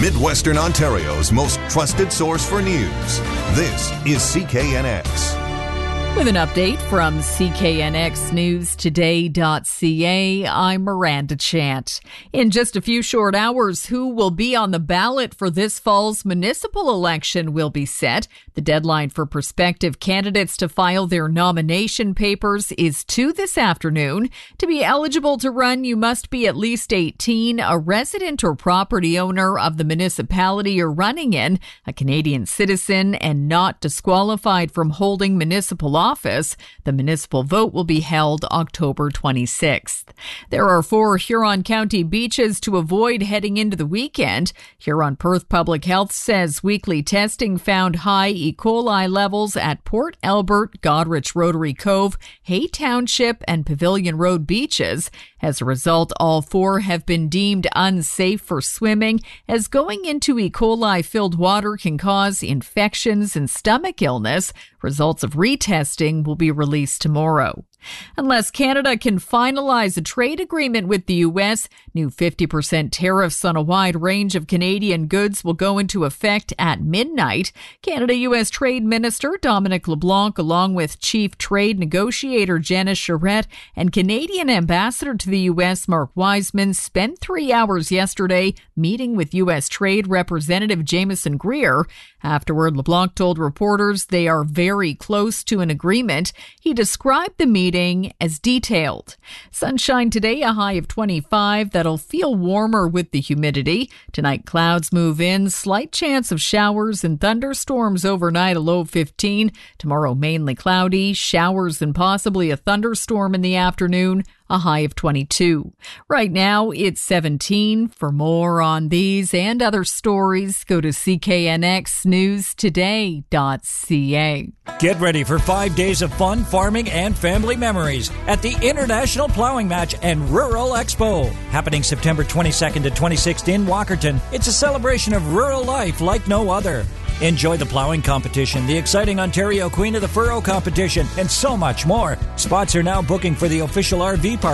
Midwestern Ontario's most trusted source for news. This is CKNX. With an update from CKNXNewsToday.ca, I'm Miranda Chant. In just a few short hours, who will be on the ballot for this fall's municipal election will be set. The deadline for prospective candidates to file their nomination papers is 2 this afternoon. To be eligible to run, you must be at least 18, a resident or property owner of the municipality you're running in, a Canadian citizen, and not disqualified from holding municipal office. The municipal vote will be held October 26th. There are 4 Huron County beaches to avoid heading into the weekend. Huron Perth Public Health says weekly testing found high E. coli levels at Port Albert, Godrich Rotary Cove, Hay Township, and Pavilion Road beaches. As a result, all 4 have been deemed unsafe for swimming, as going into E. coli-filled water can cause infections and stomach illness. Results of retesting will be released tomorrow. Unless Canada can finalize a trade agreement with the U.S., new 50% tariffs on a wide range of Canadian goods will go into effect at midnight. Canada-U.S. Trade Minister Dominic LeBlanc, along with Chief Trade Negotiator Janice Charette and Canadian Ambassador to the U.S. Mark Wiseman, spent 3 hours yesterday meeting with U.S. Trade Representative Jameson Greer. Afterward, LeBlanc told reporters they are very close to an agreement. He described the meeting as detailed. Sunshine today, a high of 25. That'll feel warmer with the humidity. Tonight, clouds move in. Slight chance of showers and thunderstorms overnight, a low of 15. Tomorrow, mainly cloudy. Showers and possibly a thunderstorm in the afternoon, a high of 22. Right now, it's 17. For more on these and other stories, go to CKNXNewsToday.ca. Get ready for 5 days of fun, farming, and family memories at the International Plowing Match and Rural Expo. Happening September 22nd to 26th in Walkerton, it's a celebration of rural life like no other. Enjoy the plowing competition, the exciting Ontario Queen of the Furrow competition, and so much more. Spots are now booking for the official RV